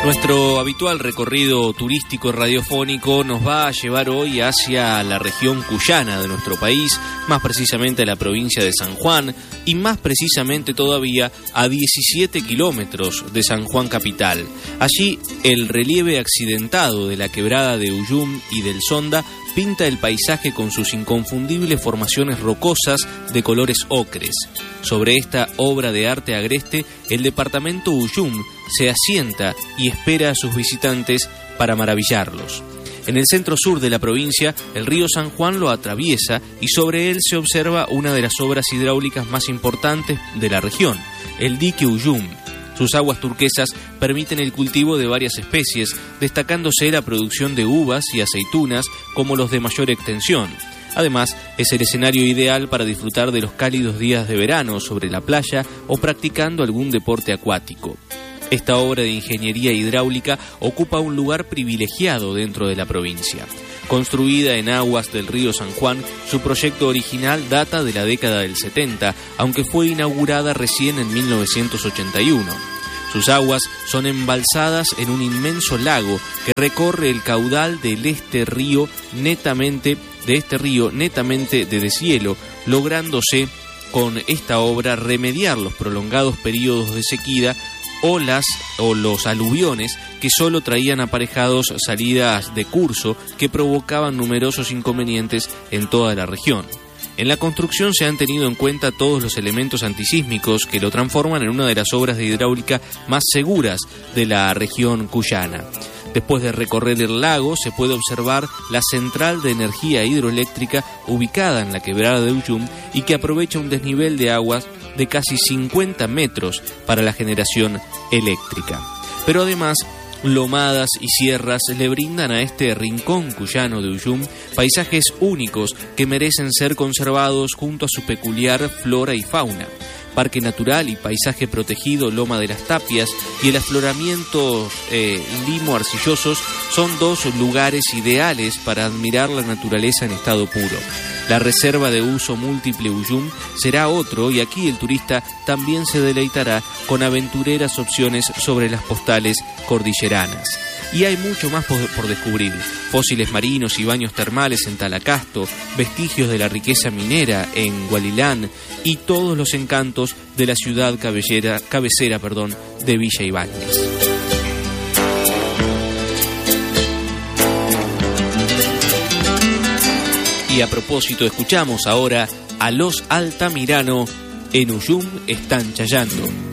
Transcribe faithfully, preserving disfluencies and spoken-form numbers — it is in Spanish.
Nuestro habitual recorrido turístico radiofónico nos va a llevar hoy hacia la región cuyana de nuestro país, más precisamente a la provincia de San Juan y más precisamente todavía a diecisiete kilómetros de San Juan capital. Allí el relieve accidentado de la quebrada de Uyum y del Sonda pinta el paisaje con sus inconfundibles formaciones rocosas de colores ocres. Sobre esta obra de arte agreste, el departamento Uyum se asienta y espera a sus visitantes para maravillarlos. En el centro sur de la provincia, el río San Juan lo atraviesa y sobre él se observa una de las obras hidráulicas más importantes de la región, el dique Uyum. Sus aguas turquesas permiten el cultivo de varias especies, destacándose la producción de uvas y aceitunas como los de mayor extensión. Además, es el escenario ideal para disfrutar de los cálidos días de verano sobre la playa o practicando algún deporte acuático. Esta obra de ingeniería hidráulica ocupa un lugar privilegiado dentro de la provincia. Construida en aguas del río San Juan, su proyecto original data de la década del setenta, aunque fue inaugurada recién en mil novecientos ochenta y uno. Sus aguas son embalsadas en un inmenso lago que recorre el caudal del este río netamente, de este río netamente de deshielo, lográndose con esta obra remediar los prolongados periodos de sequía o, las, o los aluviones que solo traían aparejados salidas de curso que provocaban numerosos inconvenientes en toda la región. En la construcción se han tenido en cuenta todos los elementos antisísmicos que lo transforman en una de las obras de hidráulica más seguras de la región cuyana. Después de recorrer el lago, se puede observar la central de energía hidroeléctrica ubicada en la quebrada de Uyum y que aprovecha un desnivel de aguas de casi cincuenta metros para la generación eléctrica. Pero además, lomadas y sierras le brindan a este rincón cuyano de Uyum paisajes únicos que merecen ser conservados junto a su peculiar flora y fauna. Parque Natural y Paisaje Protegido Loma de las Tapias y el afloramiento eh, limo-arcillosos son dos lugares ideales para admirar la naturaleza en estado puro. La reserva de uso múltiple Uyum será otro y aquí el turista también se deleitará con aventureras opciones sobre las postales cordilleranas. Y hay mucho más por, por descubrir: fósiles marinos y baños termales en Talacasto, vestigios de la riqueza minera en Gualilán y todos los encantos de la ciudad cabellera, cabecera perdón, de Villa Ibáñez. Y a propósito, escuchamos ahora a los Altamirano. En Uyum están chayando.